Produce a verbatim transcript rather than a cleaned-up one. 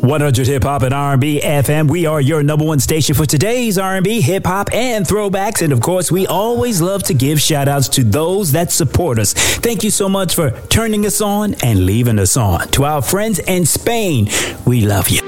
one hundred Hip Hop and R and B F M. We are your number one station for today's R and B, hip hop, and throwbacks. And of course, we always love to give shout outs to those that support us. Thank you so much for turning us on and leaving us on. To our friends in Spain, we love you.